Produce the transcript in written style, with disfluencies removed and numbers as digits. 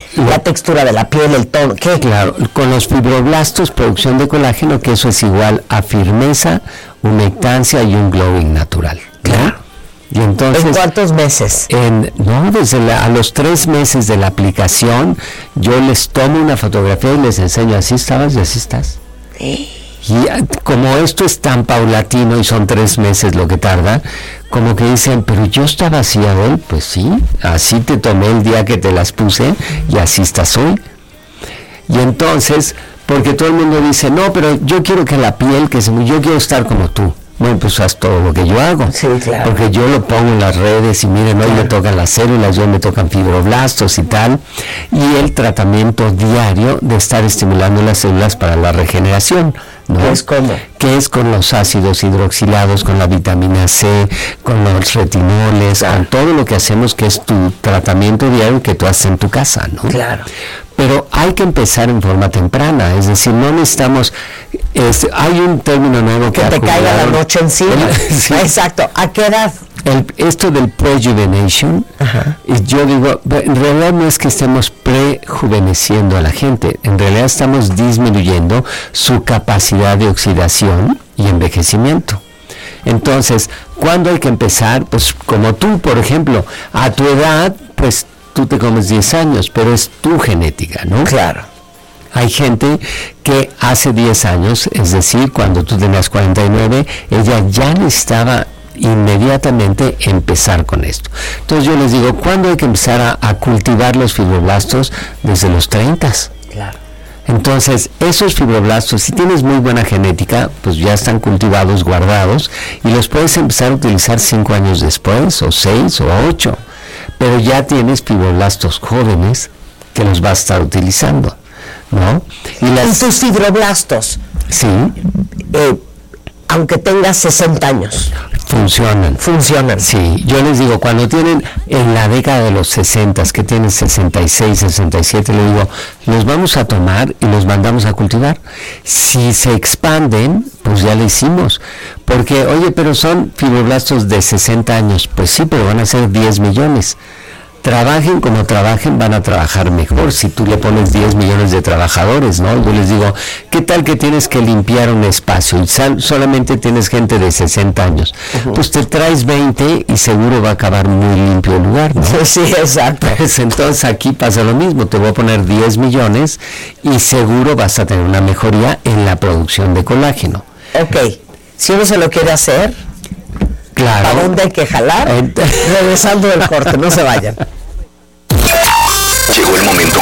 la textura de la piel, el tono, ¿qué? Claro, con los fibroblastos, producción de colágeno, que eso es igual a firmeza, humectancia y un glowing natural. Claro. Y entonces, ¿en cuántos meses? Desde a los 3 meses de la aplicación, yo les tomo una fotografía y les enseño, así estabas y así estás. Y como esto es tan paulatino y son 3 meses lo que tarda, como que dicen, pero yo estaba así, Abel, pues sí, así te tomé el día que te las puse y así estás hoy. Y entonces, porque todo el mundo dice, no, pero yo quiero que la piel, yo quiero estar como tú. Bueno, pues haz todo lo que yo hago. Sí, claro. Porque yo lo pongo en las redes y miren, hoy me tocan las células, hoy me tocan fibroblastos y tal. Y el tratamiento diario de estar estimulando las células para la regeneración, ¿no? ¿Qué es cómo? Que es con los ácidos hidroxilados, con la vitamina C, con los retinoles, con todo lo que hacemos, que es tu tratamiento diario que tú haces en tu casa, ¿no? Claro. Pero hay que empezar en forma temprana, es decir, no necesitamos, hay un término nuevo que te caiga la noche encima. Sí. Exacto. ¿A qué edad? Esto del prejuvenation, yo digo, en realidad no es que estemos prejuveneciendo a la gente, en realidad estamos disminuyendo su capacidad de oxidación y envejecimiento. Entonces, ¿cuándo hay que empezar? Pues como tú, por ejemplo, a tu edad, pues tú te comes 10 años, pero es tu genética, ¿no? Claro. Hay gente que hace 10 años, es decir, cuando tú tenías 49, ella ya necesitaba inmediatamente empezar con esto. Entonces yo les digo, ¿cuándo hay que empezar a cultivar los fibroblastos? Desde los 30. Claro. Entonces, esos fibroblastos, si tienes muy buena genética, pues ya están cultivados, guardados, y los puedes empezar a utilizar 5 años después, o 6, o 8. Pero ya tienes fibroblastos jóvenes que los vas a estar utilizando, ¿no? Y tus fibroblastos, sí, aunque tengas 60 años, funcionan. Sí, yo les digo, cuando tienen en la década de los 60, que tienen 66, 67, les digo, los vamos a tomar y los mandamos a cultivar. Si se expanden, pues ya lo hicimos. Porque, oye, pero son fibroblastos de 60 años. Pues sí, pero van a ser 10 millones. Trabajen como trabajen, van a trabajar mejor si tú le pones 10 millones de trabajadores, ¿no? Yo les digo, ¿qué tal que tienes que limpiar un espacio y solamente tienes gente de 60 años? Pues te traes 20 y seguro va a acabar muy limpio el lugar, ¿no? Sí, exacto. Pues entonces aquí pasa lo mismo, te voy a poner 10 millones y seguro vas a tener una mejoría en la producción de colágeno. Ok, si uno se lo quiere hacer, claro. ¿A dónde hay que jalar? Regresando del corte, no se vayan. Llegó el momento